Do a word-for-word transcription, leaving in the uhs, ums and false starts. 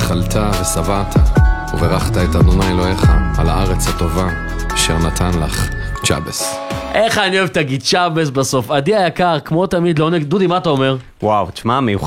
אכלת ושבעת, וברכת את אדוני אלוהיך על הארץ הטובה אשר נתן לך. צ'אבס. איך אני אוהב תגיד צ'אבס בסוף. עדי היקר, כמו תמיד לעונג. דודי, מה אתה אומר? וואו, תשמע, מיוחד.